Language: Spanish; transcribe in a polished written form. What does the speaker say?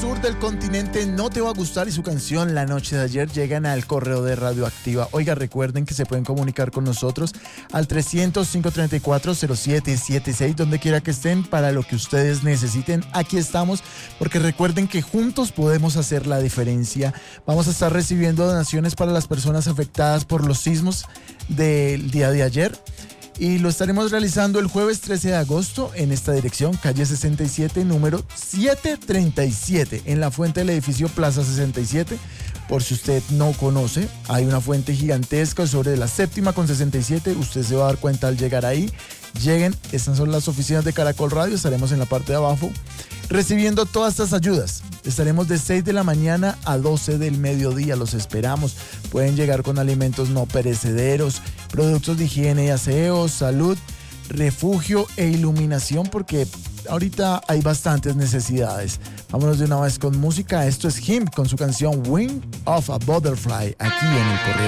sur del continente no te va a gustar y su canción La Noche de Ayer llegan al correo de Radioactiva. Oiga, recuerden que se pueden comunicar con nosotros al 300-534-0776, donde quiera que estén, para lo que ustedes necesiten. Aquí estamos, porque recuerden que juntos podemos hacer la diferencia. Vamos a estar recibiendo donaciones para las personas afectadas por los sismos del día de ayer. Y lo estaremos realizando el jueves 13 de agosto en esta dirección, calle 67, número 737, en la fuente del edificio Plaza 67. Por si usted no conoce, hay una fuente gigantesca sobre la séptima con 67. Usted se va a dar cuenta al llegar ahí. Lleguen, estas son las oficinas de Caracol Radio, estaremos en la parte de abajo recibiendo todas estas ayudas. Estaremos de 6 de la mañana a 12 del mediodía, los esperamos. Pueden llegar con alimentos no perecederos, productos de higiene y aseo, salud, refugio e iluminación, porque ahorita hay bastantes necesidades. Vámonos de una vez con música. Esto es Him con su canción Wing of a Butterfly, aquí en el correo.